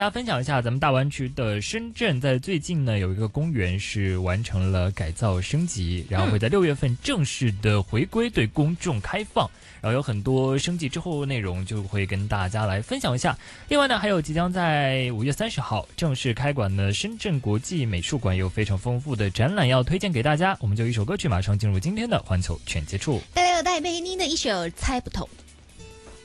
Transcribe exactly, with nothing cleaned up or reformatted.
大家分享一下，咱们大湾区的深圳在最近呢有一个公园是完成了改造升级，然后会在六月份正式的回归对公众开放，然后有很多升级之后内容就会跟大家来分享一下。另外呢，还有即将在五月三十号正式开馆的深圳国际美术馆有非常丰富的展览要推荐给大家。我们就一首歌曲马上进入今天的环球全接触， 带来有带贝妮的一首猜不透。